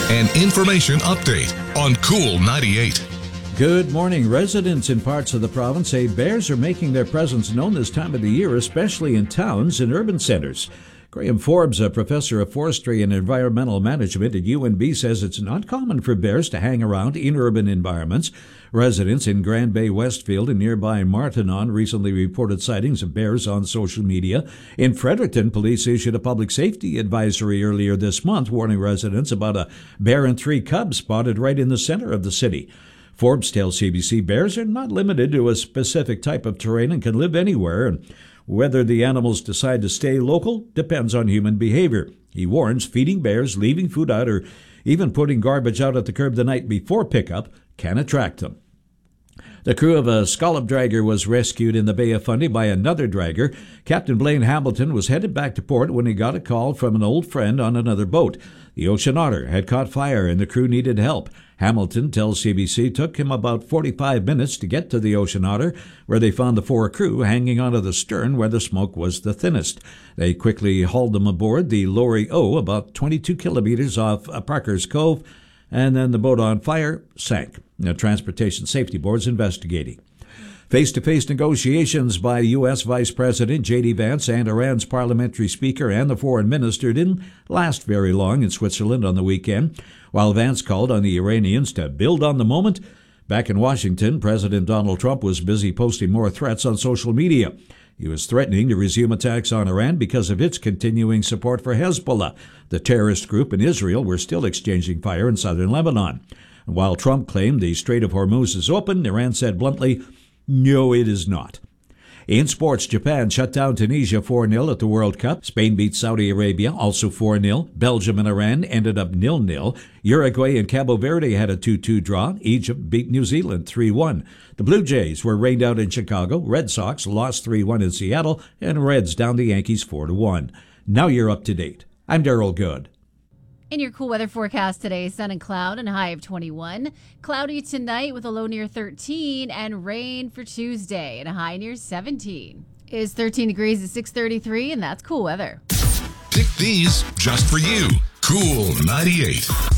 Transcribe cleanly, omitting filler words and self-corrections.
An information update on Cool 98. Good morning. Residents in parts of the province say bears are making their presence known this time of the year, especially in towns and urban centers. Graham Forbes, a professor of forestry and environmental management at UNB, says it's not common for bears to hang around in urban environments. Residents in Grand Bay, Westfield, and nearby Martinon recently reported sightings of bears on social media. In Fredericton, police issued a public safety advisory earlier this month, warning residents about a bear and 3 cubs spotted right in the center of the city. Forbes tells CBC bears are not limited to a specific type of terrain and can live anywhere, and whether the animals decide to stay local depends on human behavior. He warns feeding bears, leaving food out, or even putting garbage out at the curb the night before pickup can attract them. The crew of a scallop dragger was rescued in the Bay of Fundy by another dragger. Captain Blaine Hamilton was headed back to port when he got a call from an old friend on another boat. The Ocean Otter had caught fire and the crew needed help. Hamilton tells CBC it took him about 45 minutes to get to the Ocean Otter, where they found the 4 crew hanging onto the stern where the smoke was the thinnest. They quickly hauled them aboard the Lorry O, about 22 kilometers off Parker's Cove, and then the boat on fire sank. The Transportation Safety Board's investigating. Face-to-face negotiations by U.S. Vice President J.D. Vance and Iran's parliamentary speaker and the foreign minister didn't last very long in Switzerland on the weekend. While Vance called on the Iranians to build on the moment, back in Washington, President Donald Trump was busy posting more threats on social media. He was threatening to resume attacks on Iran because of its continuing support for Hezbollah. The terrorist group in Israel were still exchanging fire in southern Lebanon. And while Trump claimed the Strait of Hormuz is open, Iran said bluntly, no, it is not. In sports, Japan shut down Tunisia 4-0 at the World Cup. Spain beat Saudi Arabia, also 4-0. Belgium and Iran ended up 0-0. Uruguay and Cabo Verde had a 2-2 draw. Egypt beat New Zealand 3-1. The Blue Jays were rained out in Chicago. Red Sox lost 3-1 in Seattle. And Reds down the Yankees 4-1. Now you're up to date. I'm Daryl Good. In your cool weather forecast today, sun and cloud and a high of 21. Cloudy tonight with a low near 13 and rain for Tuesday and a high near 17. It's 13 degrees at 6:33 and that's cool weather. Pick these just for you. Cool 98.